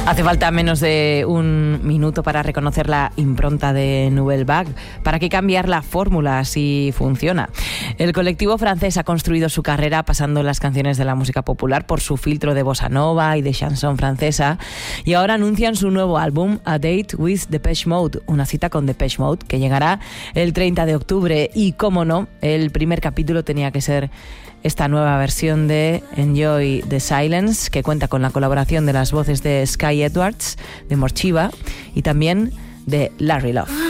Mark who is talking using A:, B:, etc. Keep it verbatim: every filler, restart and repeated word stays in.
A: Hace falta menos de un minuto para reconocer la impronta de Nouvelle Vague. ¿Para qué cambiar la fórmula si funciona? El colectivo francés ha construido su carrera pasando las canciones de la música popular por su filtro de bossa nova y de chanson francesa, y ahora anuncian su nuevo álbum A Date with Depeche Mode, una cita con Depeche Mode, que llegará el treinta de octubre. Y cómo no, el primer capítulo tenía que ser esta nueva versión de Enjoy the Silence, que cuenta con la colaboración de las voces de Sky Edwards, de Morchiva y también de Larry Love.